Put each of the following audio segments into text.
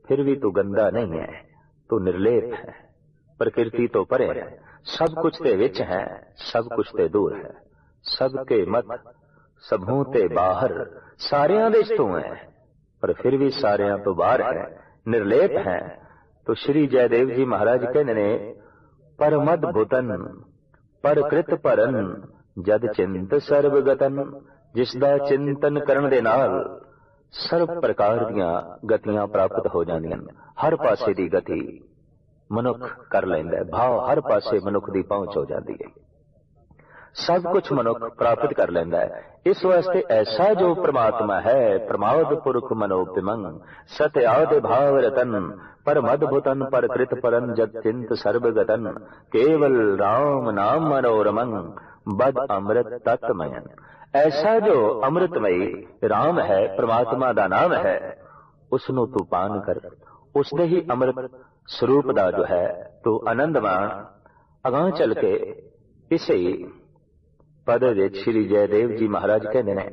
फिर भी तू गंदा नहीं है, तू निर्लेप है, प्रकृति तो परे है, सब कुछ ते विच है, सब कुछ ते दूर है, सबके मत सबों ते बाहर, सारियां दे तू है, पर फिर भी सारियां तो बाहर है, निर्लेप है। तो श्री जयदेव जी महाराज कहते ने, पर मद भुतन पर कृत परन जद चिंत सर्वगतन, जिसदा चिंतन करन दे नाल सर्व प्रकार दीआं गतियां प्राप्त हो जांदियां, हर पासे दी गति मनुख कर लैंदा है, भाव हर पासे मनुख दी पहुंच हो जाती है, सब कुछ मनुख प्राप्त कर लेंदा है। इस वास्ते ऐसा जो परमात्मा है, प्रमाद पुरख मनोपिमंग सत्य आदि भाव रतन, पर मदभुतन पर कृत परन जत चिंत सर्वगतन, केवल राम नाम मनोरमंग बद अमृत तत्मयन। ऐसा जो अमृतमयी राम है, परमात्मा दा नाम है, उसनू तू पान कर, उसने ही अमृत स्वरूप दा जो है तू आनंद मान। अगां चल के इसे पद विच श्री जयदेव जी महाराज कहते हैं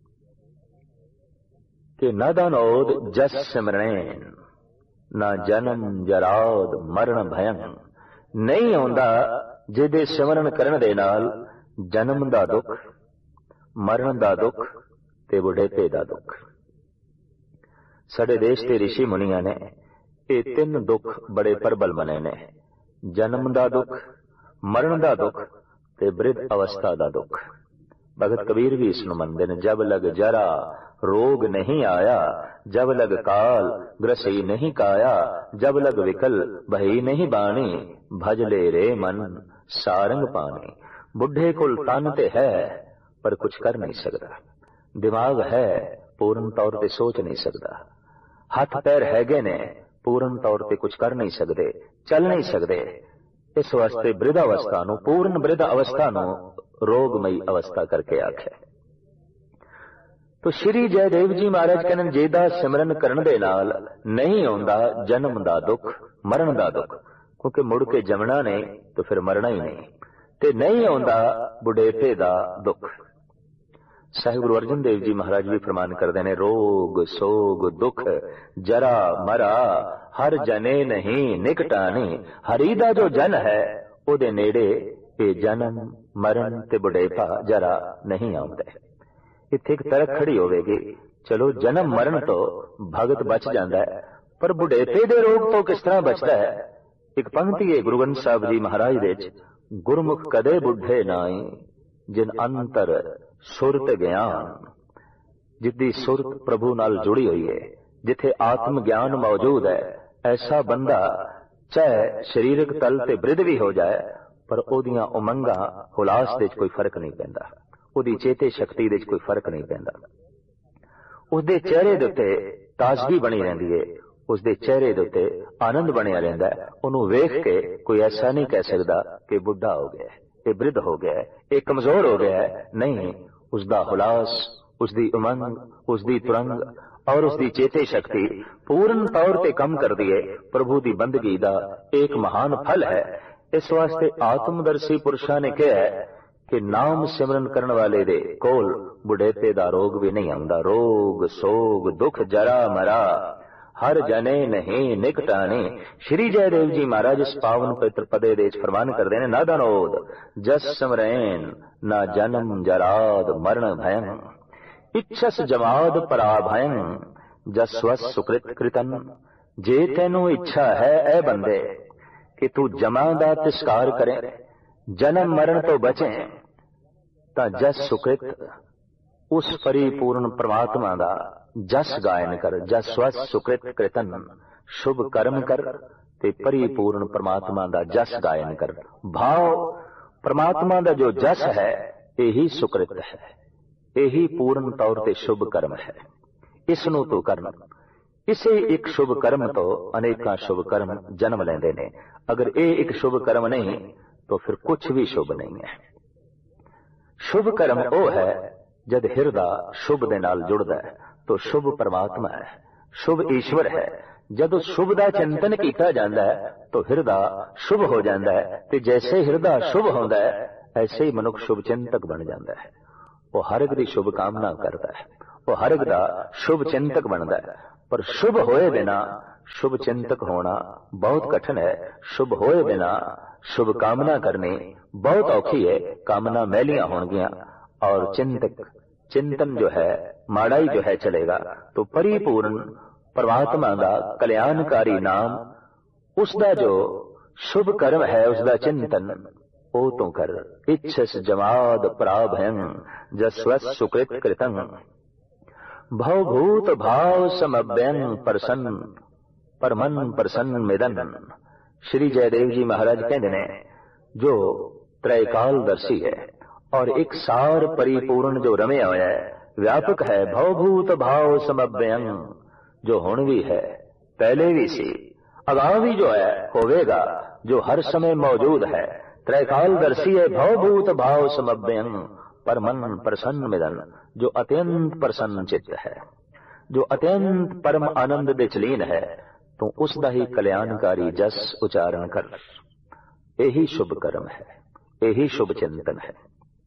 कि न दानोद जस सिमरन, न जन्म जराद मरण भयं। नहीं आउंदा जिहदे सिमरन करन दे नाल जन्म दा दुख, मरण दा दुख ते बुढ़ेपे दा दुख। साडे देश के ऋषि मुनिया ने ये तीन दुख बड़े प्रबल मने ने, जन्म दा दुख, मरण दा दुख ते वृद्ध अवस्था दा दुख। भगत कबीर भी इसनु मनदे ने, जब लग जरा रोग नहीं आया, जब लग काल ग्रसई नहीं काया, जब लग विकल भई नहीं बाणी, भज ले रे मन सारंग पानी। बुढ़े कुल तन ते है पर कुछ कर नहीं सकता, दिमाग है पूर्ण तौर ते सोच नहीं सकता, हाथ पैर हैगे ने पूर्ण तौर ते कुछ कर नहीं सकते, चल नहीं सकते। इस वास्ते वृद्ध अवस्था नूं, पूर्ण वृद्ध अवस्था नूं रोगमयी अवस्था करके आखे। तो श्री जयदेव जी महाराज कहने, जेदा सिमरन करन दे नाल नहीं आउंदा जन्म दा दुख, मरण दा दुख, क्योंकि मुड़ के जमना नहीं तो फिर मरना ही नहीं, ते नहीं आउंदा बुढ़ेपे दा दुख। साहिब गुरु अर्जन देव जी महाराज भी फरमान करते हैं, रोग सोग दुख जरा मरा हर जने नहीं निकटानी। हरि दा जो जन है उहदे नेड़े ये जन्म मरण ते बुढ़ेपा जरा नहीं आउंदा। इत्थे एक तरक खड़ी होवेगी, चलो जन्म मरण तो भगत बच जाता है, पर बुढ़ेपे दे रोग तो किस तरह बचता है। एक पंक्ति है गुरु ग्रंथ साहब जी महाराज दे, गुरमुख कदे बुढ़े नाई जिन अंतर सुरत ज्ञान। जिद्दी सुरत प्रभु नाल जुड़ी हुई है, जिथे आत्म ज्ञान मौजूद है, ऐसा बंदा चाहे शरीरक तल ते वृद्ध भी हो जाए, पर ओदियां उमंगा हुलास दे कोई फर्क नहीं पैंदा, ओदी चेते शक्ति दे कोई फर्क नहीं पैंदा। उसदे चेहरे दे उत्ते ताजगी बनी रहिंदी है, उसदे चेहरे दे उत्ते आनंद बनिया रहिंदा है। ओनू वेख के कोई ऐसा नहीं कह सकदा कि बुढ़ा हो गया है, ये वृद्ध हो गया है, ये कमजोर हो गया है। नहीं, उसदा हुलास, उसदी उमंग, उसदी तुरंग और उसदी चेते शक्ति पूर्ण तौर ते कम कर दिए। प्रभु दी बंदगी दा एक महान फल है। इस वास्ते आत्मदर्शी पुरुषां ने कहा है कि नाम सिमरन करने वाले दे कोल बुढ़ेपे दा रोग भी नहीं आंदा। रोग सोग दुख जरा मरा हर जने नहीं निकटाने। श्री जयदेव जी महाराज इस पावन पवित्र पदे दे फरमान करते हैं, ना दानोद जस समरैन ना जन्म जराद मरण भयं। इच्छस जमाद पराभयं जस्वस सुकृत कृतन। जे तेनू इच्छा है ए बंदे कि तू जमा दा तिस्कार करे, जन्म मरण तो बचे, ता जस सुकृत उस परिपूर्ण परमात्मा दा जस गायन कर। जसवस सुकृत कृतन, शुभ कर्म कर ते परिपूर्ण परमात्मा दा जस गायन कर। भाव परमात्मा दा जो जस है यही सुकृत है, यही पूर्ण तौर ते शुभ कर्म है। इसनू तू करना। इसे एक शुभ कर्म तो अनेका शुभ कर्म जन्म लेंदे ने। अगर ये एक शुभ कर्म नहीं तो फिर कुछ भी शुभ नहीं है। शुभ कर्म वो है जद हिरदा शुभ दे नाल जुड़दा है तो शुभ परमात्मा है, शुभ ईश्वर है। जब शुभ दा चिंतन किया जाता है तो हिरदा शुभ हो जाता है। ते जैसे हिरदा शुभ होता है ऐसे ही मनुष्य शुभ चिंतक बन जाता है। वो हर एक दी शुभ कामना करता है, वो हर एक दा शुभ चिंतक बनता है। पर शुभ होए बिना शुभ चिंतक होना बहुत कठिन है। शुभ होए बिना शुभ कामना करनी बहुत औखी है। कामना मैलियां होंगियां और चिंतन जो है माड़ा ही जो है चलेगा। तो परिपूर्ण परमात्मा का कल्याणकारी नाम, उसका जो शुभ कर्म है, उसका चिंतन ओ तो कर। इच्छस जमाद पराभयं जस्व सुकृत कृतं भवभूत भाव समभ्यं प्रसन्न परमन प्रसन्न मिदन। श्री जयदेव जी महाराज कहते ने जो त्रैकालदर्शी है और एक सार परिपूर्ण जो रमया होया है, व्यापक है। भवभूत भाव समभ्यं, जो हुण भी है, पहले भी सी, अगां भी जो है होवेगा, जो हर समय मौजूद है। त्रैकालदर्शी है। भवभूत भाव समभ्यं परमन प्रसन्न मिदन, जो अत्यंत प्रसन्न चित्त है, जो अत्यंत परम आनंद दे चलीन है। तो उसका ही कल्याणकारी जस उच्चारण कर। यही शुभ कर्म है, यही शुभ चिंतन है।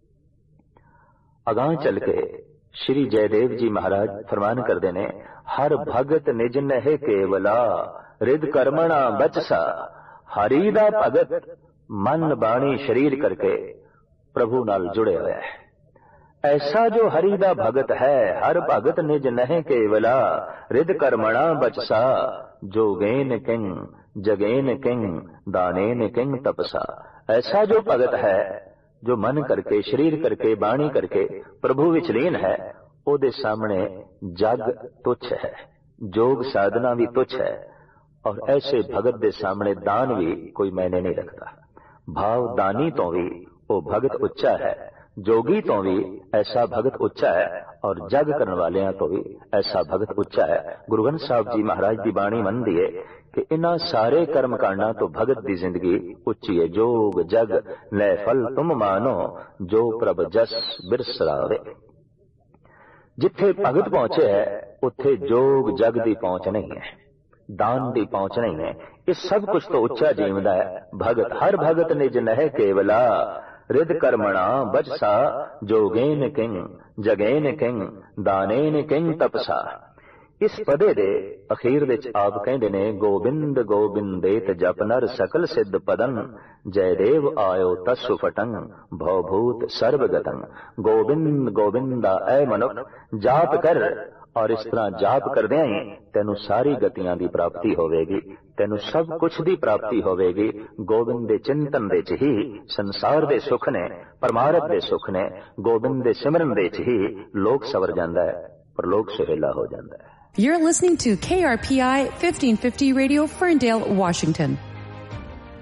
अगां चल के श्री जयदेव जी महाराज फरमान कर देने, हर भगत निज नहे केवला रिद कर्मणा बचसा। हरि दा भगत मन बाणी शरीर करके प्रभु नाल जुड़े हुए है। ऐसा जो हरि दा भगत है, हर भगत निज नहे केवला रिद कर्मणा बचसा। जोगेन किंग जगेन किंग दानेन किंग तपसा। ऐसा जो भगत है, जो मन करके शरीर करके बाणी करके प्रभु विच लीन है, ओदे सामने जग तुच्छ है, जोग साधना भी तुच्छ है। और ऐसे भगत दे सामने दान भी कोई मायने नहीं रखता। भाव दानी तो भी वो भगत उच्चा है, जोगी तो भी ऐसा भगत उच्चा है, और जग करने वाले तो भी ऐसा भगत उच्चा है। गुरु ग्रंथ साहब जी महाराज की बाणी मन दी है कि इन्हां सारे कर्म कांडां तो भगत की जिंदगी उच्ची है। जोग जग ले फल तुम मानो, जो प्रभ जस बिरसरावे। जिथे भगत पहुंचे है, उत्थे जोग जग की पहुंच नहीं है, दान की पहुंच नहीं है। ये सब कुछ तो उच्चा जीवदा है भगत। हर भगत निज नहे केवला रिद कर्मणा बचसा। जोगेन किंग जगेन किंग दानेन किंग तपसा। इस पदे दे अखीर विच आप कहंदे ने, गोबिंद गोबिंदेत जप नर सकल सिद्ध पदन। जयदेव आयो तस्सु फटंग भवभूत सर्वगतंग। गोबिंद गोबिंदा ऐ मनुख जाप कर, और इस तरह जाप करदियां ही तेनू सारी गतियां दी प्राप्ति होवेगी, तेनू सब कुछ दी प्राप्ति होवेगी। गोबिंद दे चिंतन दे च ही संसार दे सुख ने, परमार्थ दे सुख ने, गोबिंद दे सिमरन दे च ही लोक सवर जांदा है, परलोक सुहेला हो जांदा है। You're listening to KRPI 1550 Radio, Ferndale, Washington.